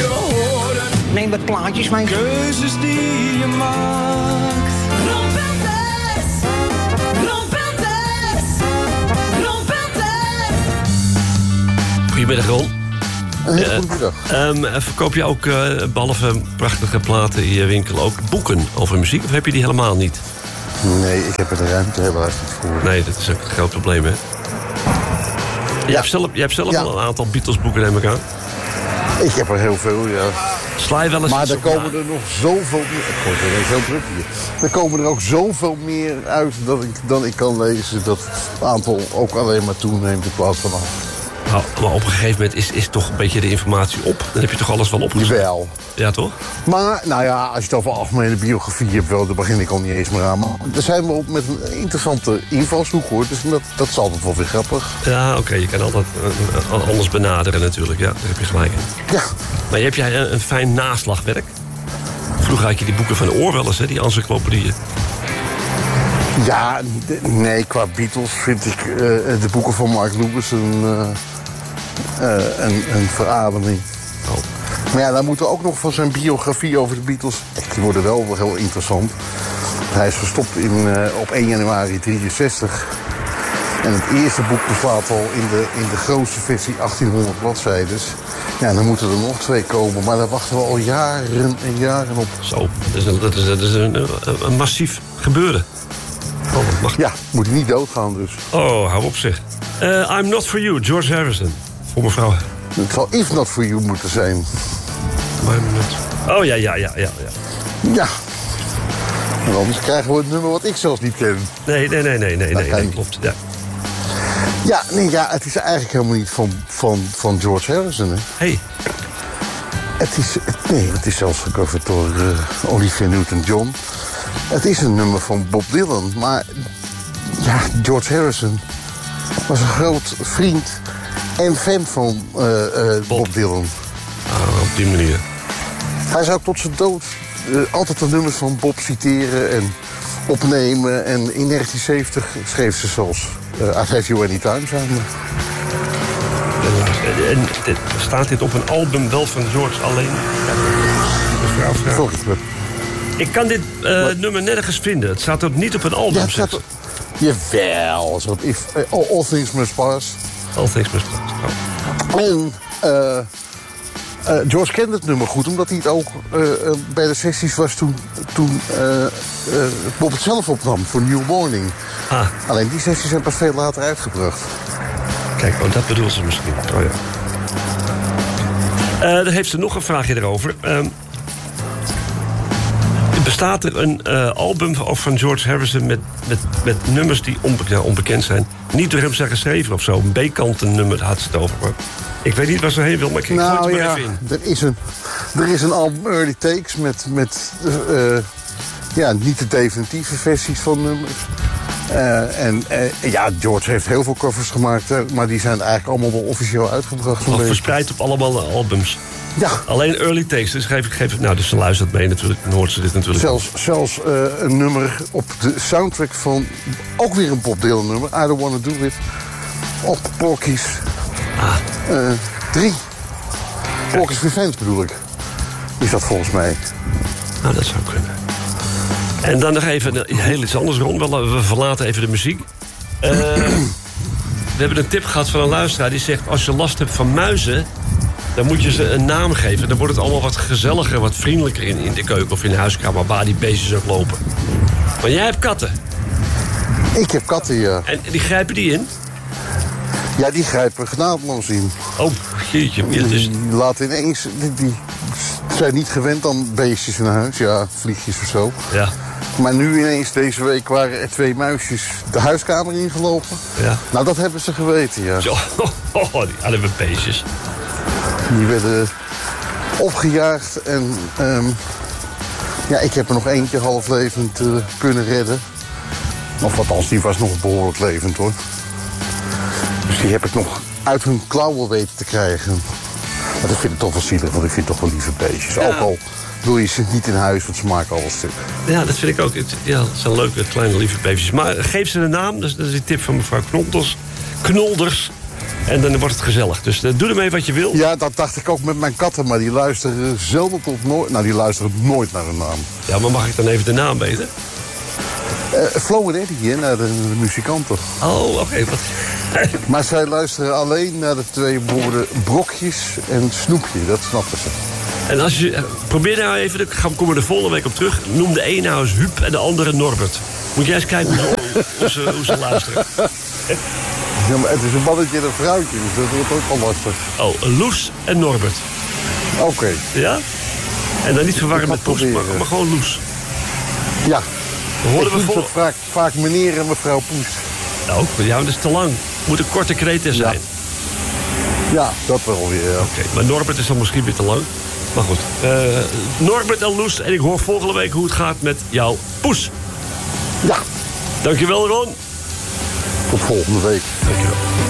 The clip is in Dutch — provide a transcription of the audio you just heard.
je horen. Neem het plaatjes mee. Keuzes die je maakt. Ron Pelters. Ron Pelters. Ron Pelters. Goedemiddag, Ron. Goedemiddag. Verkoop je ook, behalve prachtige platen in je winkel, ook boeken over muziek? Of heb je die helemaal niet? Nee, ik heb er de ruimte helaas niet voor. Nee, dat is ook een groot probleem, hè? Je hebt zelf Ja. al een aantal Beatles-boeken, neem ik aan. Ik heb er heel veel, ja. Sla je wel eens Maar iets er op komen na? er nog zoveel meer. Het wordt weer zo druk hier. Er komen er ook zoveel meer uit dan ik kan lezen. Dat het aantal ook alleen maar toeneemt in plaats van af. Maar op een gegeven moment is toch een beetje de informatie op. Dan heb je toch alles wel opgeschreven? Jawel. Ja, toch? Maar, nou ja, als je het over algemene biografie hebt, wel, daar begin ik al niet eens meer aan. Maar er zijn wel met een interessante invalshoek, hoor. Dus dat is altijd wel weer grappig. Ja, oké, je kan altijd anders benaderen natuurlijk. Ja, daar heb je gelijk in. Ja. Maar heb jij een fijn naslagwerk? Vroeger had je die boeken van Oor wel eens, hè, die encyclopedieën. Ja, nee, qua Beatles vind ik de boeken van Mark Lewis een verademing. Oh. Maar ja, dan moeten we ook nog van zijn biografie over de Beatles. Die worden wel heel interessant. Hij is verstopt op 1 januari 63. En het eerste boek beslaat al in de grootste versie 1800 bladzijden. Ja, dan moeten er nog 2 komen. Maar daar wachten we al jaren en jaren op. Zo, dat is een massief gebeuren. Oh, wat mag... Ja, moet hij niet doodgaan dus. Oh, hou op zeg. I'm Not For You, George Harrison. Voor mevrouw. Het zal If Not For You moeten zijn. I'm not... Oh, ja. Ja. En anders krijgen we het nummer wat ik zelfs niet ken. Nee, klopt. Ja. Ja, nee, ja, het is eigenlijk helemaal niet van George Harrison, hè. Hey. Het is zelfs gecoverd door Olivia Newton-John. Het is een nummer van Bob Dylan, maar ja, George Harrison was een groot vriend en fan van Bob Dylan. Op die manier. Hij zou tot zijn dood altijd de nummers van Bob citeren en opnemen. En in 1970 schreef ze zelfs I Have You Anytime samen. En staat dit op een album wel van George alleen? Ja, mevrouw. Sorry. Ik kan dit nummer nergens vinden. Het staat ook niet op een album. Ja, het staat jawel. Zo, all Things Must Pass. All Things Must Pass. En George kende het nummer goed, omdat hij het ook bij de sessies was toen Bob het zelf opnam voor New Morning. Ah. Alleen die sessies zijn pas veel later uitgebracht. Kijk, dat bedoelt ze misschien. Oh ja. Dan heeft ze nog een vraagje erover. Bestaat er een album van George Harrison met nummers die onbekend zijn? Niet door hem zijn geschreven of zo. Een B-kant nummer had ze het over. Maar ik weet niet waar ze heen wil, maar ik gooi het er maar even in. Er is een album Early Takes met niet de definitieve versies van nummers. Ja, George heeft heel veel covers gemaakt, maar die zijn eigenlijk allemaal wel officieel uitgebracht. Of verspreid op allemaal albums. Ja. Alleen Early Takes, dus dus ze luistert mee natuurlijk, dan hoort ze dit natuurlijk. Zelfs een nummer op de soundtrack van, ook weer een Bob Dylan nummer, I Don't Wanna Do It, op Porky's 3. Porky's Revenge bedoel ik, is dat volgens mij. Nou, dat zou kunnen. En dan nog even heel iets anders rond. We verlaten even de muziek. We hebben een tip gehad van een luisteraar die zegt, als je last hebt van muizen, dan moet je ze een naam geven. Dan wordt het allemaal wat gezelliger, wat vriendelijker in de keuken of in de huiskamer, waar die beestjes ook lopen. Maar jij hebt katten. Ik heb katten, ja. En die grijpen die in? Ja, die grijpen genadeloos in. Oh, jeetje. Dus... Die laten ineens, die zijn niet gewend aan beestjes in huis. Ja, vliegjes of zo. Ja. Maar nu ineens deze week waren er 2 muisjes de huiskamer ingelopen. Ja. Nou, dat hebben ze geweten, ja. Zo, die hadden we beestjes. Die werden opgejaagd en ik heb er nog eentje half levend kunnen redden. Of althans, die was nog behoorlijk levend, hoor. Dus die heb ik nog uit hun klauwen weten te krijgen. Maar dat vind ik toch wel zielig, want ik vind toch wel lieve beestjes. Ja. Ook al wil je ze niet in huis, want ze maken alles stuk. Ja, dat vind ik ook. Ja, het zijn leuke, kleine, lieve beestjes. Maar geef ze een naam, dat is die tip van mevrouw Knolders. En dan wordt het gezellig. Dus doe ermee wat je wil. Ja, dat dacht ik ook met mijn katten, maar die luisteren zelden tot nooit. Nou, die luisteren nooit naar hun naam. Ja, maar mag ik dan even de naam weten? Flo en Eddie, hè, naar de muzikanten. Oh, oké. Wat... Maar zij luisteren alleen naar de twee woorden brokjes en snoepje. Dat snappen ze. En als je... probeer nou even, daar komen we de volgende week op terug. Noem de een nou eens Huub en de andere Norbert. Moet jij eens kijken hoe ze luisteren. Ja, maar het is een mannetje en een vrouwtje, dus dat wordt ook al lastig. Oh, Loes en Norbert. Oké. Ja? En dan niet verwarren met Poes, proberen. maar gewoon Loes. Ja. Dan horen Ik we noem ze vaak meneer en mevrouw Poes. Nou, ja, dat is te lang. Moet een korte kreten zijn. Ja, dat wel weer. Ja. Oké, maar Norbert is dan misschien weer te lang. Maar goed. Norbert en Loes. En ik hoor volgende week hoe het gaat met jouw Poes. Ja. Dankjewel, Ron. Tot volgende week. Dankjewel.